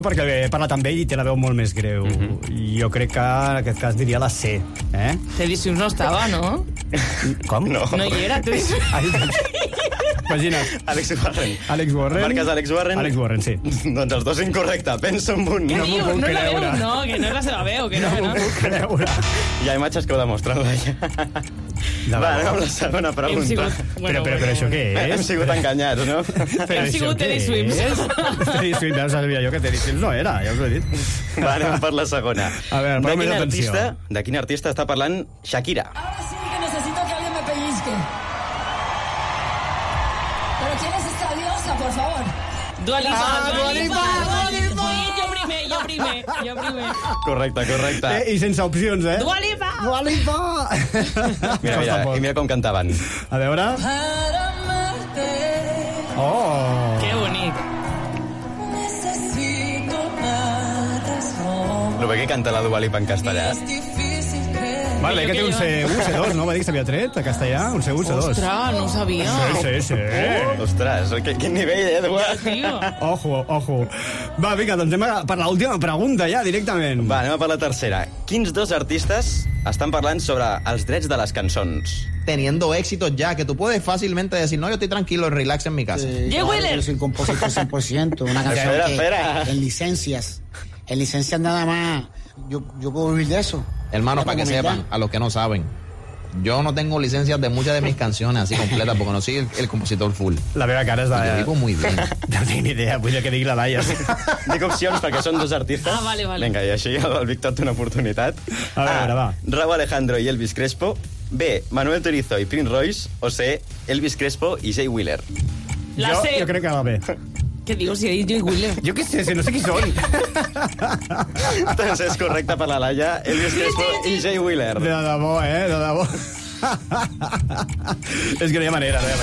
perquè he parlat amb ell i té la veu molt més greu. Jo crec que en aquest cas diria la C. Teddy Swims no estava, no? Com? No. No hi era, Teddy Swims. Imagina't. Àlex Warren. Àlex Warren. Marques Àlex Warren. Àlex Warren, sí. Doncs els dos incorrecte. Penso en un. Què No m'ho dius? puc No és la veu? creure. No, que no és la seva veu. Que No no. m'ho puc creure. Hi ha imatges que ho demostren, Laia. Va, anem amb la segona pregunta. Hem sigut... Però això què és? Hem sigut enganyats, no? Però Hem això sigut què Teddy Swims. és? Teddy Swims, ja ho sabia jo que Teddy Swims no era, ja us ho he dit. Va, anem per la segona. A veure, posa'm més atenció. De quin artista està parlant Shakira? Ahora sí que necesito que alguien me pellizque. ¿Pero quién es esta diosa, por favor? Dua Lipa, Dua Lipa. Jo primer. Correcte. I sense opcions, eh? Dua Lipa! Dua Lipa! Mira, i mira com cantaven. A veure... Para amarte Oh! Que bonic. necesito más razón. Lo bé que canta la Dua Lipa en castellà. Es difícil creer. Vale, que té un C1, C2, no? Va dir que s'havia tret a castellà? Un C1, C2. Ostres, no ho sabia. Sí. Ostres, quin nivell, Dua? Tio. Ojo. Va, vinga, doncs anem per l'última pregunta ja, directament. Va, anem per la tercera. Quins dos artistes estan parlant sobre els drets de les cançons? Teniendo éxitos ya, que tú puedes fácilmente decir, no, yo estoy tranquilo, relax en mi casa. Jay Wheeler. Yo soy compositor 100%, una canción Espera. que en licencias nada más, yo puedo vivir de eso. Hermano, Es para que como sepan, humildad. a los que no saben, yo no tengo licencias de muchas de mis canciones así completas, porque no soy el compositor full. La meva cara és de... Yo vivo muy bien. No tinc ni idea, vull que digui la Laia. Dic opcions perquè són dos artistes. Ah, vale. Vinga, i així el Víctor té una oportunitat. A veure, va. Rauw Alejandro i Elvis Crespo. B, Manuel Turizo i Prince Royce. O C, Elvis Crespo i Jay Wheeler. La C. Jo crec que va bé. Què dius? Si ha dit Jay Wheeler. Jo què sé, si no sé qui són. Doncs és correcte per la Laia, Elvis Crespo i Jay Wheeler. De debò, de debò. És que no hi ha manera,